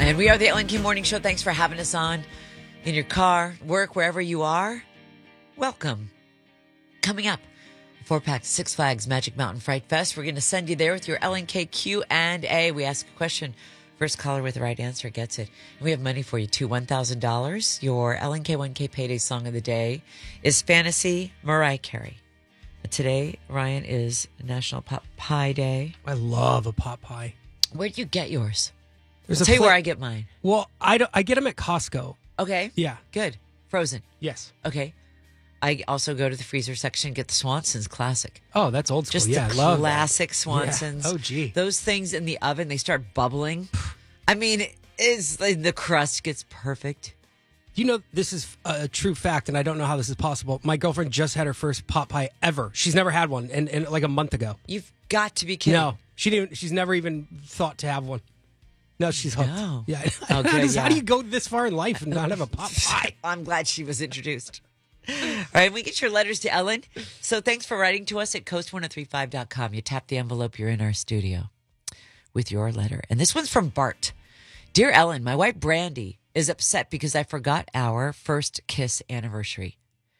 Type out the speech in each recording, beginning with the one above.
And we are the Ellen K Morning Show. Thanks for having us on in your car, work, wherever you are. Welcome. Coming up, 4-pack Six Flags Magic Mountain Fright Fest. We're going to send you there with your LNK Q&A. We ask a question. First caller with the right answer gets it. And we have money for you, too. $1,000. Your LNK 1K Payday Song of the Day is Fantasy Mariah Carey. Today, Ryan, is National Pot Pie Day. I love a pot pie. Where do you get yours? There's I'll tell you where I get mine. Well, I get them at Costco. Okay. Yeah. Good. Frozen. Yes. Okay. I also go to the freezer section, get the Swanson's Classic. Oh, that's old school. Just yeah, the I love classic Swanson's. Yeah. Oh, gee. Those things in the oven, they start bubbling. I mean, the crust gets perfect. You know, this is a true fact, and I don't know how this is possible. My girlfriend just had her first pot pie ever. She's never had one, and like a month ago. You've got to be kidding. No, she didn't. She's never even thought to have one. No, she's hooked. No. Yeah. Oh, good, How do you go this far in life and not have a pot pie? I'm glad she was introduced. All right, we get your letters to Ellen. So thanks for writing to us at coast1035.com. You tap the envelope, you're in our studio with your letter. And this one's from Bart. Dear Ellen, my wife Brandy is upset because I forgot our first kiss anniversary.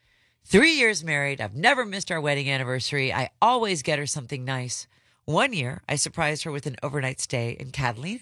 3 years married. I've never missed our wedding anniversary. I always get her something nice. 1 year, I surprised her with an overnight stay in Catalina.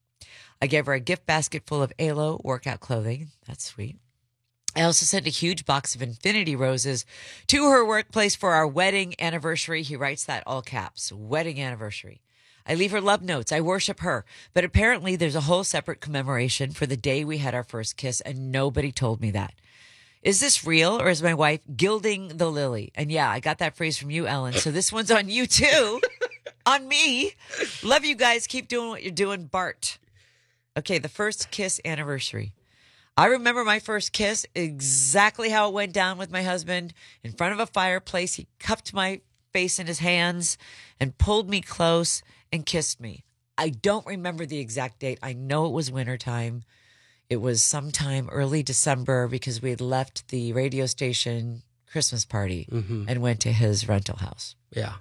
I gave her a gift basket full of ALO workout clothing. That's sweet. I also sent a huge box of infinity roses to her workplace for our wedding anniversary. He writes that all caps, wedding anniversary. I leave her love notes. I worship her. But apparently there's a whole separate commemoration for the day we had our first kiss, and nobody told me that. Is this real, or is my wife gilding the lily? And yeah, I got that phrase from you, Ellen. So this one's on you too. On me. Love you guys. Keep doing what you're doing, Bart. Okay, the first kiss anniversary. I remember my first kiss, exactly how it went down with my husband in front of a fireplace. He cupped my face in his hands and pulled me close and kissed me. I don't remember the exact date. I know it was wintertime. It was sometime early December because we had left the radio station Christmas party and went to his rental house. Yeah.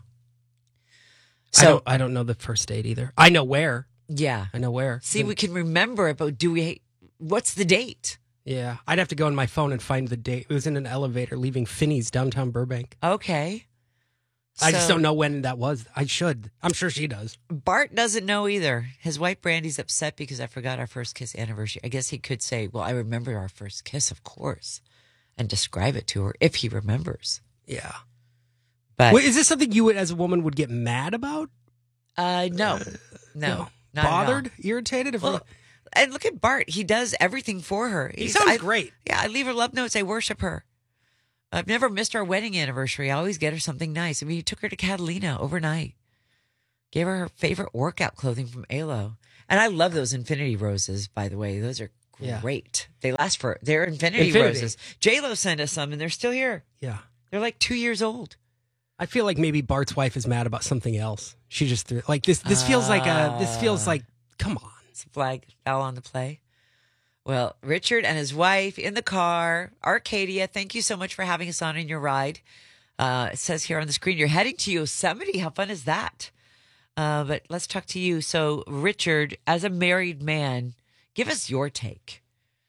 So I don't know the first date either. I know where. Yeah. I know where. See, we can remember it, but what's the date? Yeah. I'd have to go on my phone and find the date. It was in an elevator leaving Finney's downtown Burbank. Okay. I just don't know when that was. I should. I'm sure she does. Bart doesn't know either. His wife Brandy's upset because I forgot our first kiss anniversary. I guess he could say, well, I remember our first kiss, of course, and describe it to her if he remembers. Yeah. But Wait, is this something you would, as a woman, would get mad about? No. Not bothered, at all. irritated. Well, and look at Bart. He does everything for her. He sounds great. Yeah, I leave her love notes. I worship her. I've never missed our wedding anniversary. I always get her something nice. I mean, he took her to Catalina overnight. Gave her favorite workout clothing from ALO. And I love those infinity roses, by the way. Those are great. They last they're infinity roses. J-Lo sent us some, and they're still here. Yeah. They're like 2 years old. I feel like maybe Bart's wife is mad about something else. She just threw, like this feels like come on. It's a flag fell on the play. Well, Richard and his wife in the car. Arcadia, thank you so much for having us on in your ride. It says here on the screen, you're heading to Yosemite. How fun is that? But let's talk to you. So, Richard, as a married man, give us your take.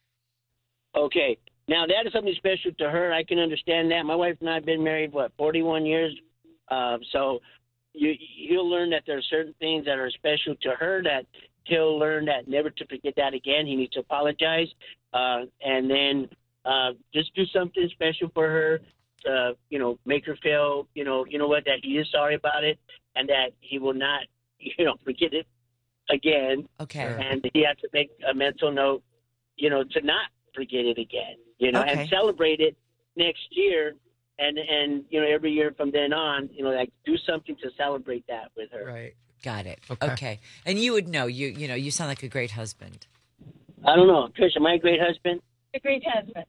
Okay. Now, that is something special to her. I can understand that. My wife and I have been married, 41 years? So you'll learn that there are certain things that are special to her that he'll learn that never to forget that again. He needs to apologize. And then just do something special for her to, make her feel, that he is sorry about it and that he will not, forget it again. Okay. And he has to make a mental note, to not forget it again, Okay. and celebrate it next year. And every year from then on, do something to celebrate that with her. Right. Got it. Okay. Okay. And you would know, you sound like a great husband. I don't know. Trish, am I a great husband? A great husband.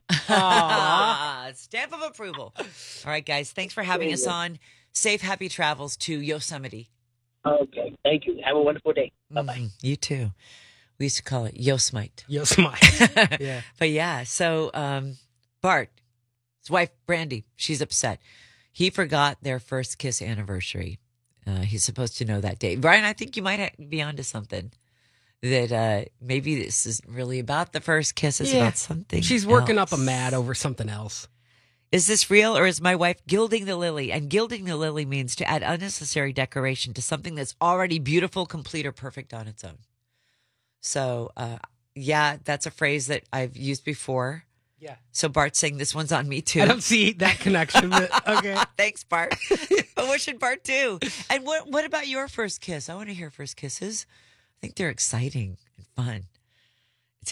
Stamp of approval. All right, guys. Thanks for having us on. Safe, happy travels to Yosemite. Okay. Thank you. Have a wonderful day. Bye-bye. You too. We used to call it Yosemite. Yosemite. Yeah. But yeah, so Bart, his wife, Brandy, she's upset. He forgot their first kiss anniversary. He's supposed to know that day. Brian, I think you might be onto something. that maybe this isn't really about the first kiss. It's about something. She's working else. up a mad over something else. Is this real, or is my wife gilding the lily? And gilding the lily means to add unnecessary decoration to something that's already beautiful, complete, or perfect on its own. So, yeah, that's a phrase that I've used before. Yeah. So Bart's saying this one's on me too. I don't see that connection, but okay. Thanks, Bart. But what should Bart do? And what about your first kiss? I want to hear first kisses. I think they're exciting and fun. It's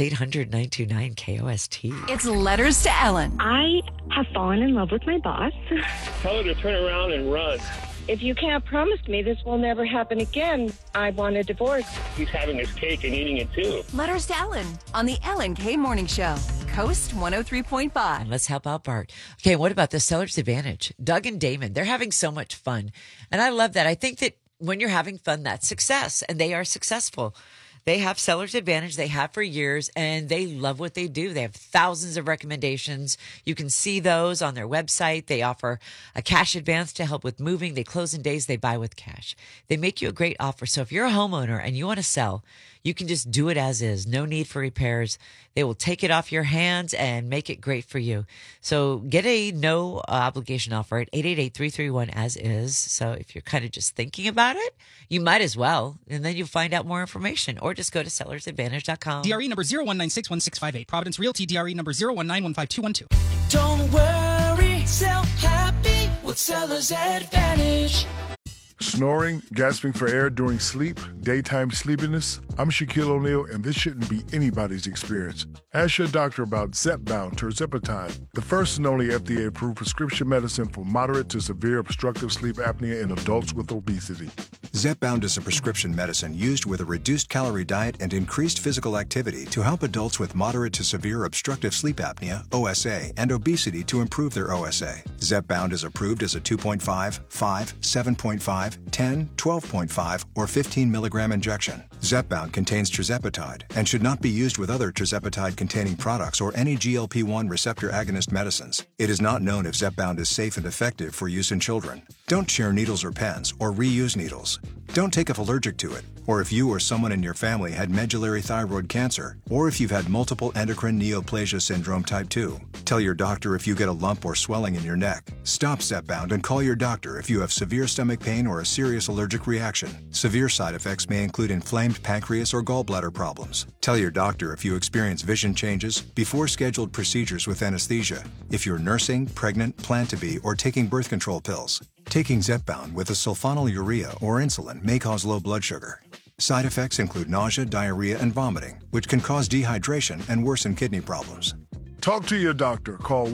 800-929-KOST. It's Letters to Ellen. I have fallen in love with my boss. Tell her to turn around and run. If you can't promise me this will never happen again, I want a divorce. He's having his cake and eating it too. Letters to Ellen on the Ellen K Morning Show. Coast 103.5. And let's help out Bart. Okay, what about the Seller's Advantage? Doug and Damon, they're having so much fun. And I love that. I think that when you're having fun, that's success. And they are successful. They have Seller's Advantage. They have for years, and they love what they do. They have thousands of recommendations. You can see those on their website. They offer a cash advance to help with moving. They close in days. They buy with cash. They make you a great offer. So if you're a homeowner and you want to sell, you can just do it as is. No need for repairs. They will take it off your hands and make it great for you. So get a no obligation offer at 888-331-AS-IS. So if you're kind of just thinking about it, you might as well. And then you'll find out more information. Or just go to sellersadvantage.com. DRE number 01961658. Providence Realty, DRE number 019152212. Don't worry, sell happy with Seller's Advantage. Snoring, gasping for air during sleep, daytime sleepiness. I'm Shaquille O'Neal, and this shouldn't be anybody's experience. Ask your doctor about Zepbound tirzepatide, the first and only FDA-approved prescription medicine for moderate to severe obstructive sleep apnea in adults with obesity. Zepbound is a prescription medicine used with a reduced calorie diet and increased physical activity to help adults with moderate to severe obstructive sleep apnea, OSA, and obesity to improve their OSA. Zepbound is approved as a 2.5, 5, 7.5, 10, 12.5, or 15 milligram injection. Zepbound contains tirzepatide and should not be used with other tirzepatide-containing products or any GLP-1 receptor agonist medicines. It is not known if Zepbound is safe and effective for use in children. Don't share needles or pens or reuse needles. Don't take if allergic to it, or if you or someone in your family had medullary thyroid cancer, or if you've had multiple endocrine neoplasia syndrome type 2. Tell your doctor if you get a lump or swelling in your neck. Stop Zepbound and call your doctor if you have severe stomach pain or a serious allergic reaction. Severe side effects may include inflamed pancreas or gallbladder problems. Tell your doctor if you experience vision changes before scheduled procedures with anesthesia, if you're nursing, pregnant, plan to be, or taking birth control pills. Taking Zepbound with a sulfonylurea or insulin may cause low blood sugar. Side effects include nausea, diarrhea, and vomiting, which can cause dehydration and worsen kidney problems. Talk to your doctor. Call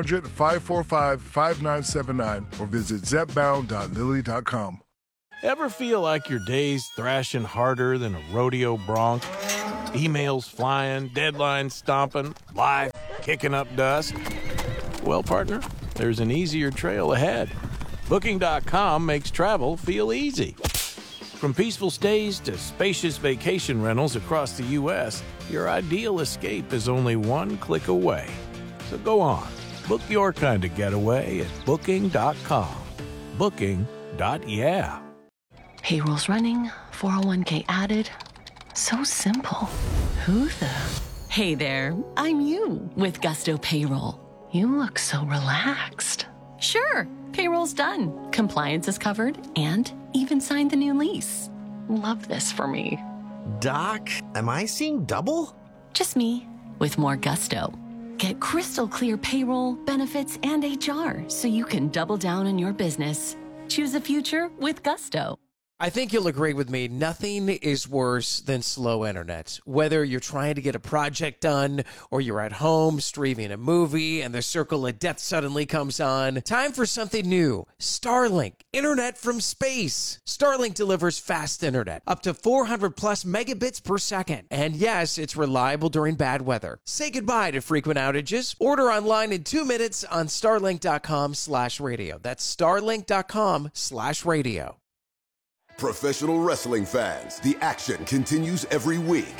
1-800-545-5979 or visit zepbound.lilly.com. Ever feel like your day's thrashing harder than a rodeo bronc? Emails flying, deadlines stomping, life kicking up dust? Well, partner, there's an easier trail ahead. Booking.com makes travel feel easy. From peaceful stays to spacious vacation rentals across the U.S., your ideal escape is only one click away. So go on, book your kind of getaway at Booking.com. Booking.yeah. Payroll's running, 401k added. So simple. Who the? Hey there, I'm you with Gusto Payroll. You look so relaxed. Sure, payroll's done. Compliance is covered and even signed the new lease. Love this for me. Doc, am I seeing double? Just me with more Gusto. Get crystal clear payroll, benefits, and HR so you can double down in your business. Choose a future with Gusto. I think you'll agree with me, nothing is worse than slow internet. Whether you're trying to get a project done or you're at home streaming a movie and the circle of death suddenly comes on, time for something new. Starlink, internet from space. Starlink delivers fast internet, up to 400 plus megabits per second. And yes, it's reliable during bad weather. Say goodbye to frequent outages. Order online in 2 minutes on starlink.com/radio. That's starlink.com/radio. Professional wrestling fans, the action continues every week.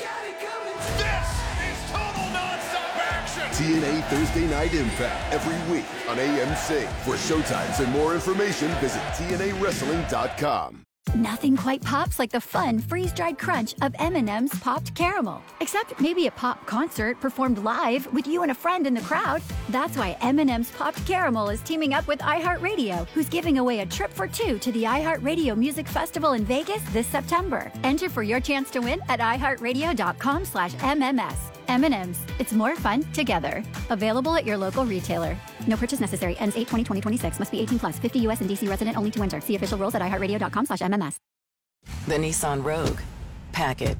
This is total nonstop action! TNA Thursday Night Impact every week on AMC. For showtimes and more information, visit TNAWrestling.com. Nothing quite pops like the fun freeze-dried crunch of M&M's Popped Caramel. Except maybe a pop concert performed live with you and a friend in the crowd. That's why M&M's Popped Caramel is teaming up with iHeartRadio, who's giving away a trip for two to the iHeartRadio Music Festival in Vegas this September. Enter for your chance to win at iHeartRadio.com/MMS. M&M's. It's more fun together. Available at your local retailer. No purchase necessary. Ends 8/20/2026. Must be 18 plus. 50 U.S. and D.C. resident only to enter. See official rules at iHeartRadio.com/MMS. The Nissan Rogue. Pack it.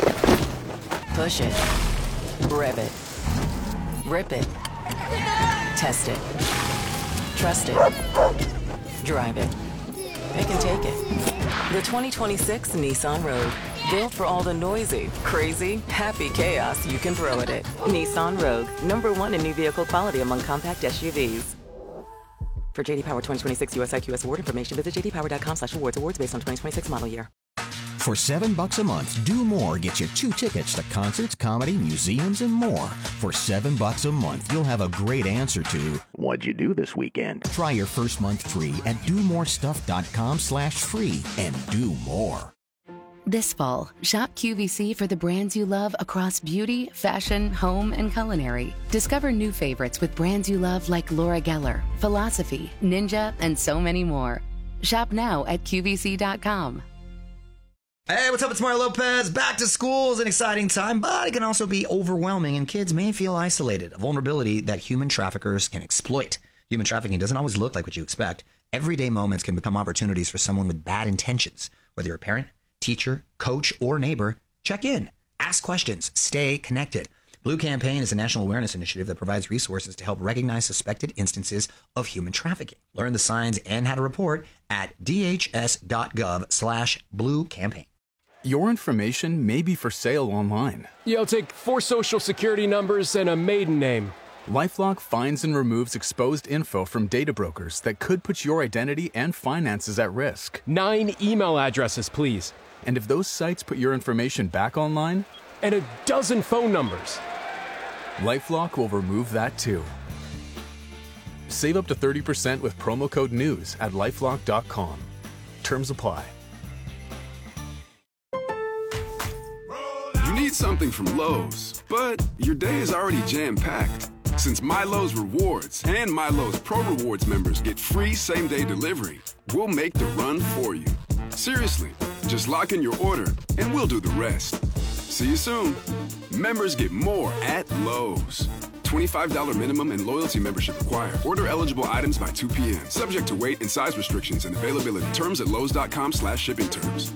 Push it. Rev it. Rip it. Test it. Trust it. Drive it. They can take it. The 2026 Nissan Rogue. Built for all the noisy, crazy, happy chaos you can throw at it. Nissan Rogue. #1 in new vehicle quality among compact SUVs. For JD Power 2026 US IQS award information, visit jdpower.com/awards. Awards based on 2026 model year. For $7 a month, Do More gets you 2 tickets to concerts, comedy, museums, and more. For $7 a month, you'll have a great answer to, what'd you do this weekend? Try your first month free at domorestuff.com/free and do more. This fall, shop QVC for the brands you love across beauty, fashion, home, and culinary. Discover new favorites with brands you love like Laura Geller, Philosophy, Ninja, and so many more. Shop now at QVC.com. Hey, what's up? It's Mario Lopez. Back to school is an exciting time, but it can also be overwhelming, and kids may feel isolated, a vulnerability that human traffickers can exploit. Human trafficking doesn't always look like what you expect. Everyday moments can become opportunities for someone with bad intentions. Whether you're a parent, teacher, coach, or neighbor, check in, ask questions, stay connected. Blue Campaign is a national awareness initiative that provides resources to help recognize suspected instances of human trafficking. Learn the signs and how to report at dhs.gov/Blue Campaign. Your information may be for sale online. Yeah, I'll take 4 social security numbers and a maiden name. LifeLock finds and removes exposed info from data brokers that could put your identity and finances at risk. 9 email addresses, please. And if those sites put your information back online? And a dozen phone numbers. LifeLock will remove that too. Save up to 30% with promo code NEWS at LifeLock.com. Terms apply. You need something from Lowe's, but your day is already jam-packed. Since MyLowe's Rewards and MyLowe's Pro Rewards members get free same-day delivery, we'll make the run for you. Seriously, just lock in your order and we'll do the rest. See you soon. Members get more at Lowe's. $25 minimum and loyalty membership required. Order eligible items by 2 p.m. Subject to weight and size restrictions and availability. Terms at lowes.com/shipping terms.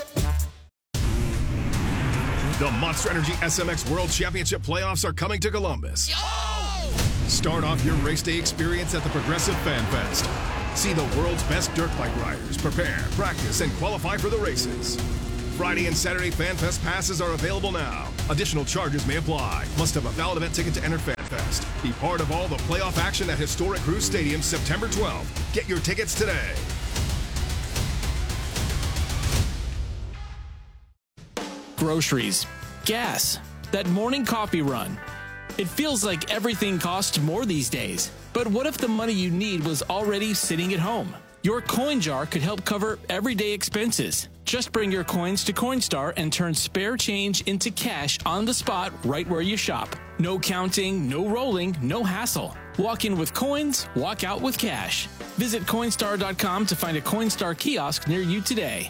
The Monster Energy SMX World Championship playoffs are coming to Columbus. Start off your race day experience at the Progressive Fan Fest. See the world's best dirt bike riders prepare, practice, and qualify for the races. Friday and Saturday Fan Fest passes are available now. Additional charges may apply. Must have a valid event ticket to enter Fan Fest. Be part of all the playoff action at Historic Cruise Stadium September 12th. Get your tickets today. Groceries, gas, that morning coffee run. It feels like everything costs more these days. But what if the money you need was already sitting at home? Your coin jar could help cover everyday expenses. Just bring your coins to Coinstar and turn spare change into cash on the spot right where you shop. No counting, no rolling, no hassle. Walk in with coins, walk out with cash. Visit Coinstar.com to find a Coinstar kiosk near you today.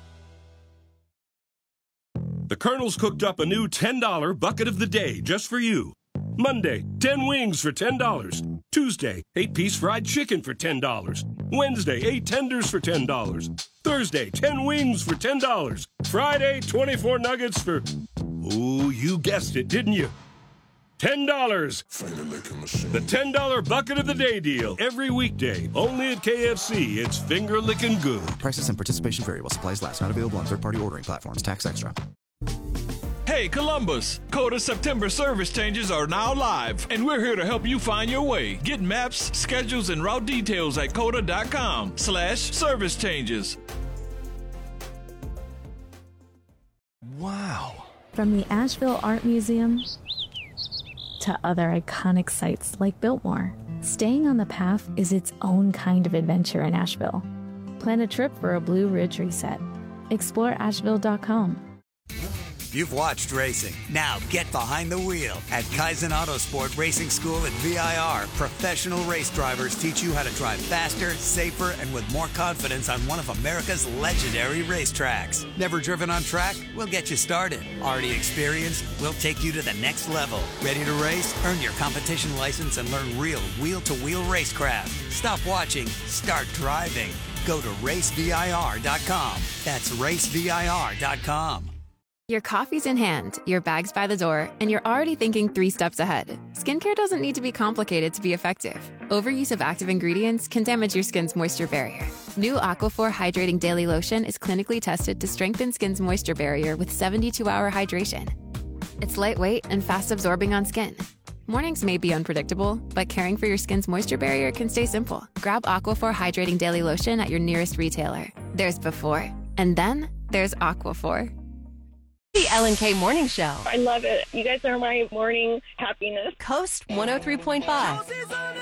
The Colonel's cooked up a new $10 bucket of the day just for you. Monday, 10 wings for $10. Tuesday, 8-piece fried chicken for $10. Wednesday, 8 tenders for $10. Thursday, 10 wings for $10. Friday, 24 nuggets for... Ooh, you guessed it, didn't you? $10. The $10 bucket of the day deal. Every weekday, only at KFC. It's finger-licking good. Prices and participation vary while supplies last. Not available on third-party ordering platforms. Tax extra. Hey Columbus, Coda September service changes are now live, and we're here to help you find your way. Get maps, schedules, and route details at coda.com/service changes. Wow. From the Asheville Art Museum to other iconic sites like Biltmore, staying on the path is its own kind of adventure in Asheville. Plan a trip for a Blue Ridge reset. Explore Asheville.com. You've watched racing. Now get behind the wheel. At Kaizen Autosport Racing School at VIR, professional race drivers teach you how to drive faster, safer, and with more confidence on one of America's legendary racetracks. Never driven on track? We'll get you started. Already experienced? We'll take you to the next level. Ready to race? Earn your competition license and learn real wheel-to-wheel racecraft. Stop watching. Start driving. Go to racevir.com. That's racevir.com. Your coffee's in hand, your bag's by the door, and you're already thinking 3 steps ahead. Skincare doesn't need to be complicated to be effective. Overuse of active ingredients can damage your skin's moisture barrier. New Aquaphor Hydrating Daily Lotion is clinically tested to strengthen skin's moisture barrier with 72-hour hydration. It's lightweight and fast-absorbing on skin. Mornings may be unpredictable, but caring for your skin's moisture barrier can stay simple. Grab Aquaphor Hydrating Daily Lotion at your nearest retailer. There's before, and then there's Aquaphor. The Ellen K Morning Show. I love it. You guys are my morning happiness. Coast 103.5.